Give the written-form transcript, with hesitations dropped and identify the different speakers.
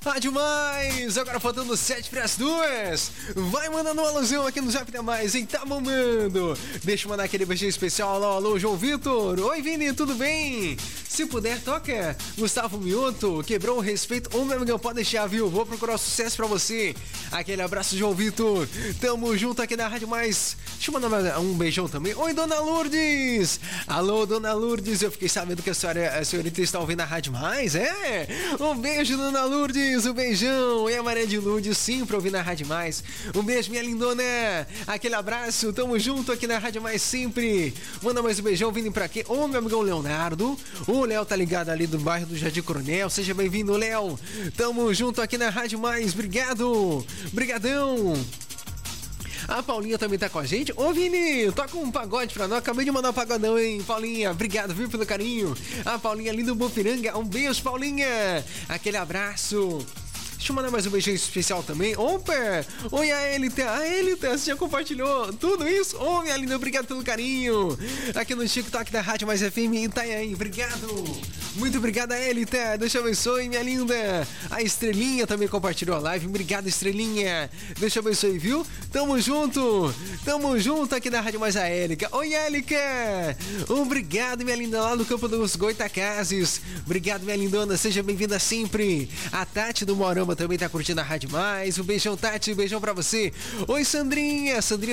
Speaker 1: Rádio Mais, agora faltando 7 para as 2. Vai mandando um alusão aqui no Zap da Mais, hein? Tá bombando. Deixa eu mandar aquele beijinho especial. Alô, alô, João Vitor. Oi, Vini, tudo bem? Se puder, toca. Gustavo Mioto, quebrou o respeito. Ô, meu amigão, pode deixar, viu? Vou procurar o sucesso pra você. Aquele abraço, João Vitor. Tamo junto aqui na Rádio Mais. Deixa eu mandar um beijão também. Oi, Dona Lourdes. Alô, Dona Lourdes. Eu fiquei sabendo que a senhorita está ouvindo a Rádio Mais, é? Um beijo, Dona Lourdes. Um beijão. E a Maria de Lourdes, sim, pra ouvir na Rádio Mais. Um beijo, minha lindona. Aquele abraço. Tamo junto aqui na Rádio Mais sempre. Manda mais um beijão vindo pra quê? Ô, meu amigão Leonardo. O Léo tá ligado ali do bairro do Jardim Coronel. Seja bem-vindo, Léo. Tamo junto aqui na Rádio Mais. Obrigado. Brigadão. A Paulinha também tá com a gente. Ô, Vini, toca um pagode pra nós. Acabei de mandar um pagodão, hein, Paulinha. Obrigado, viu, pelo carinho. A Paulinha ali do Bopiranga. Um beijo, Paulinha. Aquele abraço. Deixa eu mandar mais um beijinho especial também. Opa! Oi, a Elita, você já compartilhou tudo isso? Ô, minha linda, obrigado pelo carinho. Aqui no TikTok da Rádio Mais FM Itanhaém, obrigado. Muito obrigado, Elita. Deus te abençoe, minha linda. A Estrelinha também compartilhou a live. Obrigado, Estrelinha. Deus te abençoe, viu? Tamo junto aqui na Rádio Mais a Élica. Oi, Élica. Obrigado, minha linda, lá no campo dos Goitacazes. Obrigado, minha lindona. Seja bem-vinda sempre. A Tati do Morama também tá curtindo a Rádio Mais. Um beijão, Tati. Um beijão pra você. Oi, Sandrinha.